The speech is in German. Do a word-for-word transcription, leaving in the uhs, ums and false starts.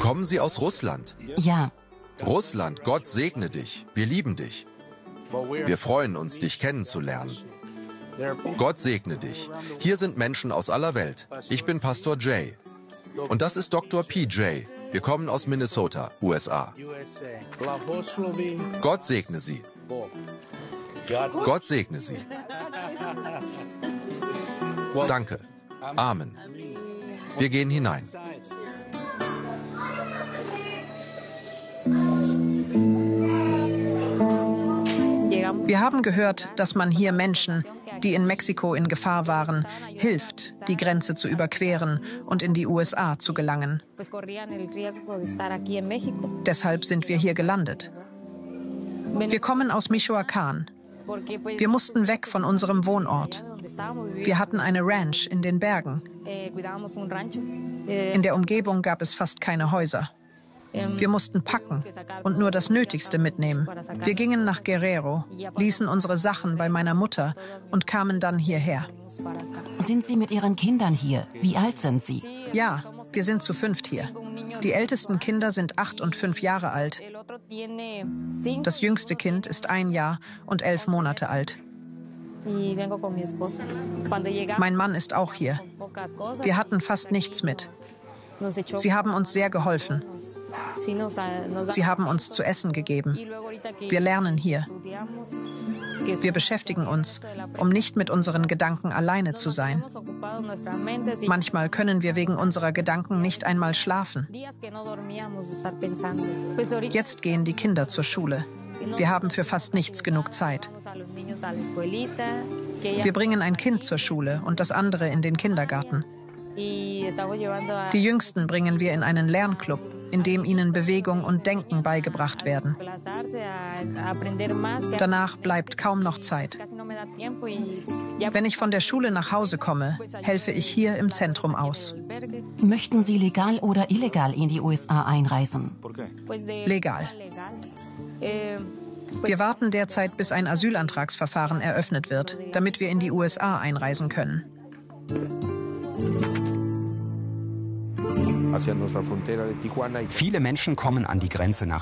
Kommen Sie aus Russland? Ja. Russland, Gott segne dich. Wir lieben dich. Wir freuen uns, dich kennenzulernen. Gott segne dich. Hier sind Menschen aus aller Welt. Ich bin Pastor Jay. Und das ist Doktor P J. Wir kommen aus Minnesota, U S A. Gott segne Sie. Gott segne Sie. Danke. Amen. Wir gehen hinein. Wir haben gehört, dass man hier Menschen, die in Mexiko in Gefahr waren, hilft, die Grenze zu überqueren und in die U S A zu gelangen. Deshalb sind wir hier gelandet. Wir kommen aus Michoacán. Wir mussten weg von unserem Wohnort. Wir hatten eine Ranch in den Bergen. In der Umgebung gab es fast keine Häuser. Wir mussten packen und nur das Nötigste mitnehmen. Wir gingen nach Guerrero, ließen unsere Sachen bei meiner Mutter und kamen dann hierher. Sind Sie mit Ihren Kindern hier? Wie alt sind sie? Ja, wir sind zu fünft hier. Die ältesten Kinder sind acht und fünf Jahre alt. Das jüngste Kind ist ein Jahr und elf Monate alt. Mein Mann ist auch hier. Wir hatten fast nichts mit. Sie haben uns sehr geholfen. Sie haben uns zu essen gegeben. Wir lernen hier. Wir beschäftigen uns, um nicht mit unseren Gedanken alleine zu sein. Manchmal können wir wegen unserer Gedanken nicht einmal schlafen. Jetzt gehen die Kinder zur Schule. Wir haben für fast nichts genug Zeit. Wir bringen ein Kind zur Schule und das andere in den Kindergarten. Die Jüngsten bringen wir in einen Lernclub, in dem ihnen Bewegung und Denken beigebracht werden. Danach bleibt kaum noch Zeit. Wenn ich von der Schule nach Hause komme, helfe ich hier im Zentrum aus. Möchten Sie legal oder illegal in die U S A einreisen? Legal. Wir warten derzeit, bis ein Asylantragsverfahren eröffnet wird, damit wir in die U S A einreisen können. Viele Menschen kommen an die Grenze nach